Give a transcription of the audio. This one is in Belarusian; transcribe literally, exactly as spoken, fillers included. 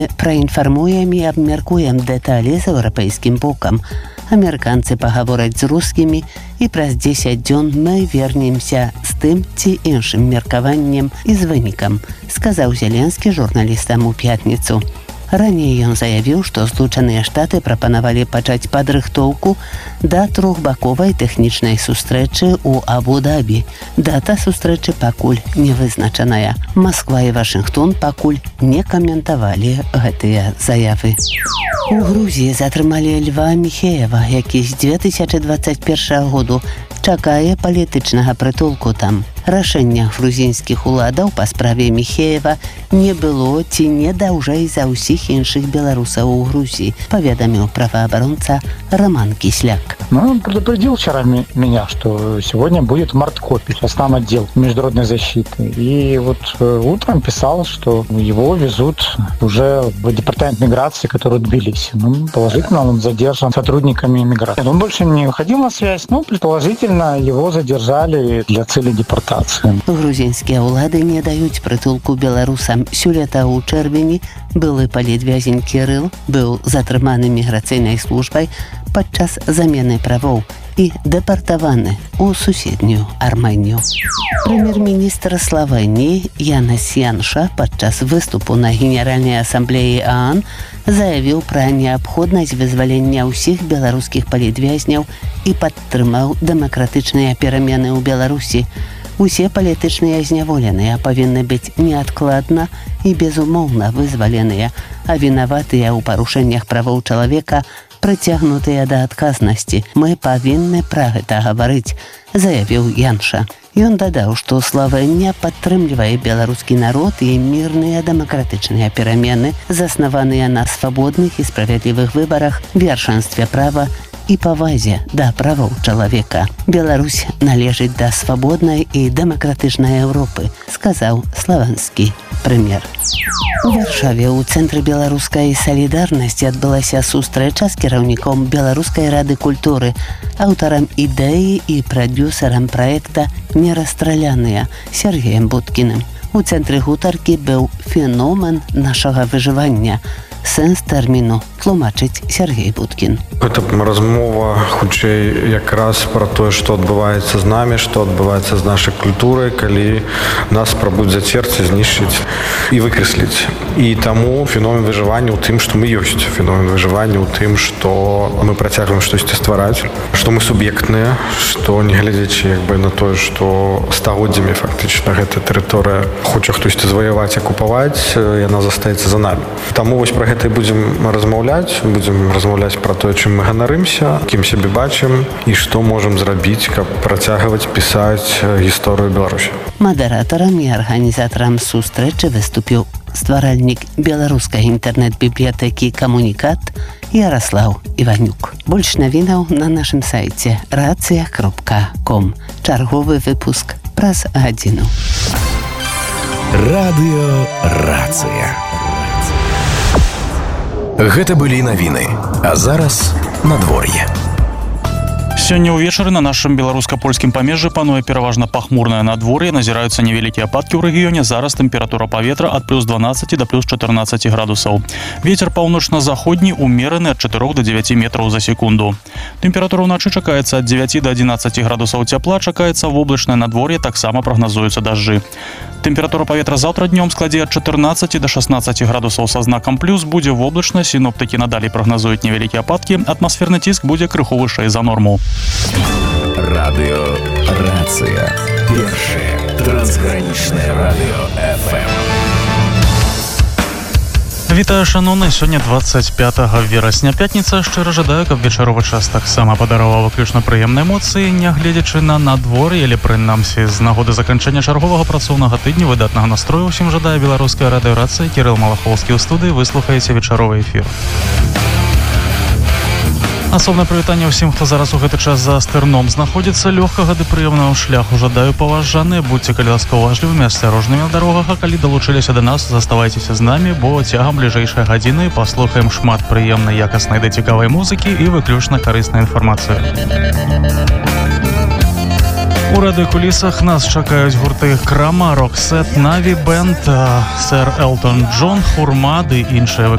Праінфармуем і абмяркуем дэталі з еўрапейскім бокам. Амерыканцы пагавораць з рускімі, і праз дзесяць дзён мы вернемся з тым ці іншым меркаваннем і з вынікам, сказаў Зеленскі журналістам у пятніцу. Раней ён заявіў, што Злучаныя Штаты прапанавалі пачаць падрыхтоўку да трохбаковай тэхнічнай сустрэчы ў Абу-Дабі. Дата сустрэчы пакуль не вызначаная. Масква і Вашынгтон пакуль не каментавалі гэтыя заявы. У Грузіі затрымалі Льва Міхеева, які з дзве тысячы дваццаць першага году чакае палітычнага прытулку там. Рашэння грузінскіх уладаў па справе Міхеева не было ці не даўжэй за ўсіх іншых беларусаў у Грузии, поведомил правооборонца Роман Кисляк. Ну, он предупредил вчера меня, что сегодня будет марткопий, основной отдел международной защиты. И вот утром писал, что его везут уже в департамент миграции, который в Тбилиси. Ну, положительно, он задержан сотрудниками миграции. Он больше не выходил на связь, но предположительно его задержали для цели депортации. Грузинские улады не дают притулку белорусам. Сюлета у чэрвені былы палітвязень Кірыл быў затрыманы міграцыйнай службай падчас замены правоў і дэпартаваны ў суседнюю Армэнію. Прэм'ер-міністр Славэніі Янас Янша падчас выступу на Генеральнай асамблеі ААН заявіў пра неабходнасць вызвалення ўсіх беларускіх палітвязняў і падтрымаў дэмакратычныя перамены ў Беларусі. Усе палітычныя зняволеныя павінны быць неадкладна і безумоўна вызваленыя, а вінаватыя ў парушэннях правоў чалавека прыцягнутыя да адказнасці. Мы павінны пра гэта гаварыць, заявіў Янша. Ён дадаў, што Славэння падтрымлівае беларускі народ і мірныя дэмакратычныя перамены, заснаваныя на свабодных і справядлівых выбарах, вершанстве права і павазе да правоў чалавека. Беларусь належыць да свабоднай і дэмакратычнай Еўропы, сказаў славянскі прэм'ер. У Варшаве ў цэнтры беларускай салідарнасці адбылася сустрэча з кіраўніком Беларускай рады культуры, аўтарам ідэі і прадюсарам праекта «Нерастраляныя» Сергеем Будкіным. У цэнтры гутаркі быў феномен нашага выжывання. Сэнс тэрміну тлумачыць Сергей Будкін. Гэта размова хутчэй якраз пра тое, што адбываецца з намі, што адбываецца з нашай культурай, калі нас спрабуюць зацерці, знішчыць і выкрэсліць. І таму феномен выжывання ў тым, што мы ёсць. Феномен выжывання ў тым, што мы працягваем штосьці ствараць, што мы суб'ектныя, што не глядзячы як бы на тое, што стагоддзямі фактычна гэта тэрыторыя хоча хтосьці заваяваць, акупаваць, яна застаецца за намі. Таму вось пра гэта і будзем размаўляць, будзем размаўляць пра тое, чым мы ганарымся, кім сябе бачым і што можам зрабіць, каб працягваць пісаць гісторыю Беларусі. Мадэратарам і арганізатарам сустрэчы выступіў стваральнік беларускай інтэрнэт-бібліятэкі «Камунікат» Яраслаў Іванюк. Больш навінаў на нашым сайце рацыя кропка ком. Чарговы выпуск праз гадзіну. Радыё «Рацыя». Гэта былі навіны, а зараз надвор'е. Сёння ўвечары на нашым беларуска-польскім памежжы пануе пераважна пахмурнае надвор'е, назіраюцца невялікія ападкі ў рэгіёне, зараз тэмпература паветра ад плюс дванаццаці да плюс чатырнаццаці градусаў. Вецер паўночна-заходні ўмераны ад чатырох да дзевяці метраў за секунду. Тэмпература ўначы чакаецца ад дзевяці да адзінаццаці градусаў цяпла, чакаецца воблачнае надвор'е, таксама прагназуюцца дажджы. Тэмпература паветра заўтра днём складзе ад чатырнаццаці да шаснаццаці градусаў са знакам плюс, будзе воблачна, сіноптыкі надалей прагназуюць невялікія ападкі, атмасферны ціск будзе крыху вышэй за норму. Радыё «Рацыя». Першае трансгранічнае радыё эф эм. Вітаю, шановны, сёння дваццаць пятага верасня, пятніца. Шчыра жадаю, каб вечаровы час таксама падараваў выключна прыемныя эмоцыі, нягледзячы на надвор'е, але прынамсі з нагоды заканчэння чарговага працоўнага тыдня. Выдатнага настрою ўсім жадаю. Беларуская радыёрацыя, Кірыл Малахоўскі ў студыі, выслухаеце вечаровы эфір. Асобнае прывітанне ўсім, хто зараз у гэты час за стырном знаходзіцца. Лёгкага ды прыемнага шляху жадаю, паважаныя. Будзьце, калі ласка, уважлівымі, асцярожнымі на дарогах, а калі далучыліся да нас, заставайцеся з намі, бо цягам бліжэйшай гадзіны паслухаем шмат прыемнай, якаснай да цікавай музыкі і выключна карыснай інфармацыі. У радыокулісах нас чакаюць гурты Крама, Роксет, Наві Бенд, Сэр Элтон Джон, Хурма ды іншыя